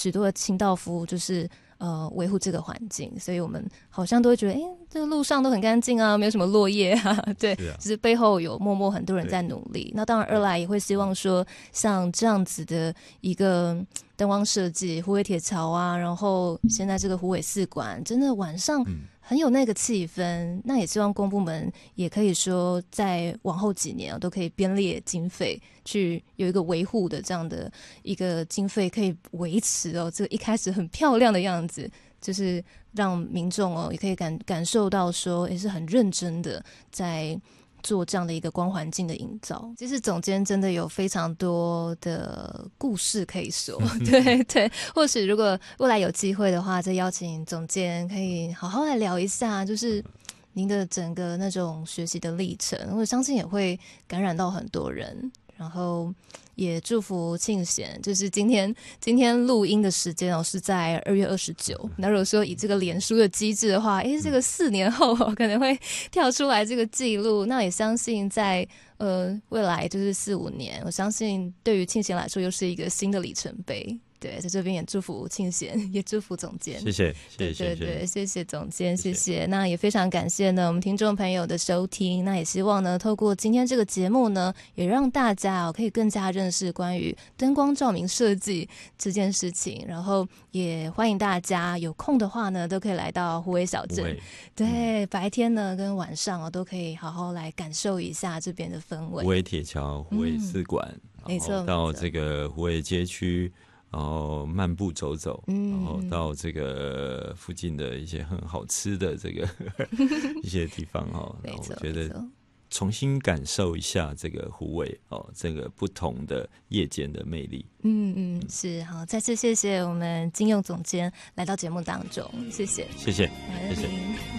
许多的清道夫就是维护这个环境，所以我们好像都会觉得这个路上都很干净啊，没有什么落叶啊，对，就是背后有默默很多人在努力。那当然二来也会希望说像这样子的一个灯光设计，虎尾铁桥啊，然后现在这个虎尾四馆真的晚上很有那个气氛，那也希望公部门也可以说在往后几年都可以编列经费去有一个维护的这样的一个经费，可以维持这个一开始很漂亮的样子，就是让民众也可以感受到说也是很认真的在做这样的一个光环境的营造。其实总监真的有非常多的故事可以说对对，或许如果未来有机会的话，再邀请总监可以好好来聊一下，就是您的整个那种学习的历程，我相信也会感染到很多人。然后也祝福庆贤，就是今天录音的时间是在2月29。那如果说以这个脸书的机制的话，这个4年后可能会跳出来这个记录。那也相信在未来就是4、5年，我相信对于庆贤来说又是一个新的里程碑。对，在这边也祝福庆贤，也祝福总监。 谢谢， 对对对，谢谢总监，谢谢。那也非常感谢呢我们听众朋友的收听。那也希望呢，透过今天这个节目呢，也让大家可以更加认识关于灯光照明设计这件事情。然后也欢迎大家有空的话呢，都可以来到虎尾小镇。对，白天呢跟晚上都可以好好来感受一下这边的氛围。 虎尾铁桥、虎尾四馆， 没错， 到这个虎尾街区。然后漫步走走，然后到这个附近的一些很好吃的这个一些地方然后我觉得重新感受一下这个虎尾这个不同的夜间的魅力。 是好，再次谢谢我们金佑总监来到节目当中，谢谢， 谢谢，谢谢。